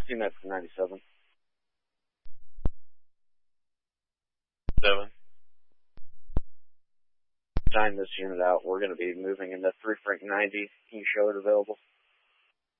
CMAX 97. 7. Time this unit out. We're going to be moving into 3 Frank 90. Can you show it available?